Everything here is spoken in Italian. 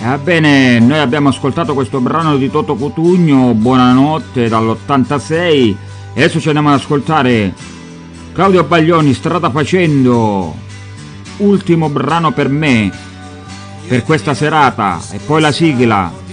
Bene, noi abbiamo ascoltato questo brano di Toto Cutugno, Buonanotte, dall'86, e adesso ci andiamo ad ascoltare Claudio Baglioni, Strada Facendo, ultimo brano per me, per questa serata, e poi la sigla.